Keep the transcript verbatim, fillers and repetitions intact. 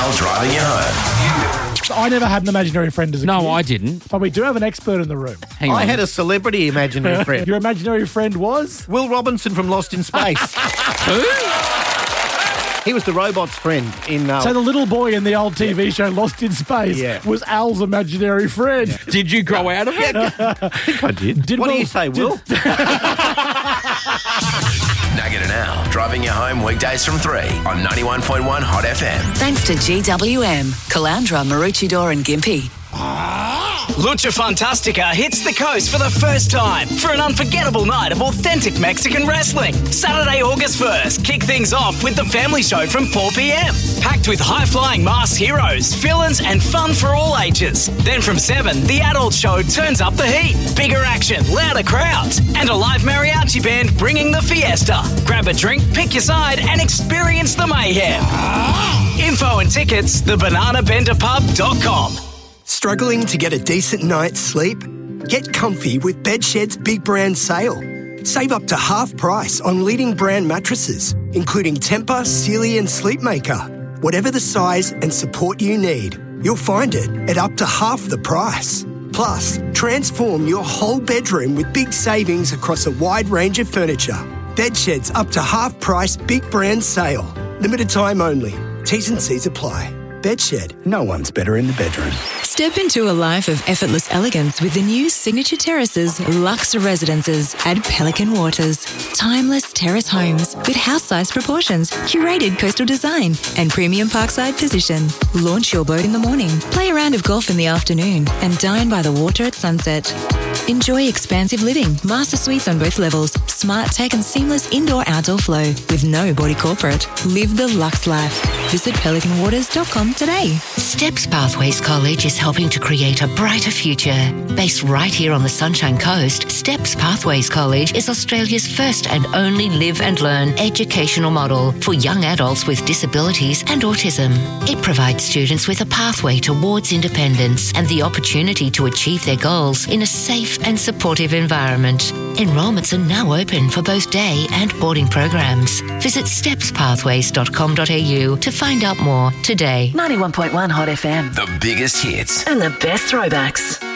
Now driving you home. I never had an imaginary friend as a kid. No, I didn't. But we do have an expert in the room. Hang on. I had a celebrity imaginary friend. Your imaginary friend was? Will Robinson from Lost in Space. Who? He was the robot's friend in... Uh, So the little boy in the old T V show Lost in Space Yeah. was Al's imaginary friend. Did you grow out of it? I think I did. Did what Will- do you say, Will? Nugget and Al, driving you home weekdays from three on ninety-one point one Hot F M. Thanks to G W M, Calandra, Maroochydore and Gympie. Lucha Fantastica hits the coast for the first time for an unforgettable night of authentic Mexican wrestling. Saturday, August first, kick things off with the family show from four p.m. Packed with high-flying masked heroes, villains and fun for all ages. Then from seven, the adult show turns up the heat. Bigger action, louder crowds, and a live mariachi band bringing the fiesta. Grab a drink, pick your side and experience the mayhem. Info and tickets, the banana bender pub dot com. Struggling to get a decent night's sleep? Get comfy with Bedshed's Big Brand Sale. Save up to half price on leading brand mattresses, including Tempur, Sealy and Sleepmaker. Whatever the size and support you need, you'll find it at up to half the price. Plus, transform your whole bedroom with big savings across a wide range of furniture. Bedshed's up to half price Big Brand Sale. Limited time only. T's and C's apply. Bedshed, no one's better in the bedroom. Step into a life of effortless elegance with the new Signature Terraces Luxe Residences at Pelican Waters. Timeless terrace homes with house-sized proportions, curated coastal design, and premium parkside position. Launch your boat in the morning, play a round of golf in the afternoon, and dine by the water at sunset. Enjoy expansive living, master suites on both levels, smart tech and seamless indoor-outdoor flow with no body corporate. Live the luxe life. Visit pelican waters dot com today. Steps Pathways College is helping to create a brighter future. Based right here on the Sunshine Coast, Steps Pathways College is Australia's first and only live and learn educational model for young adults with disabilities and autism. It provides students with a pathway towards independence and the opportunity to achieve their goals in a safe and supportive environment. Enrollments are now open for both day and boarding programs. Visit steps pathways dot com dot a u to find out more today. ninety-one point one Hot F M. The biggest hits And the best throwbacks.